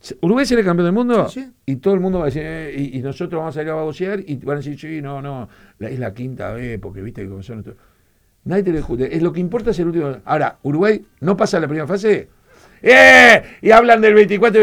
Uruguay será campeón del mundo Sí, sí. y todo el mundo va a decir, y nosotros vamos a ir a babosear y van a decir, sí, no, es la quinta vez, porque viste que como son otros. Nadie te lo discute. Es lo que importa es el último. Ahora, Uruguay no pasa la primera fase. Y hablan del 24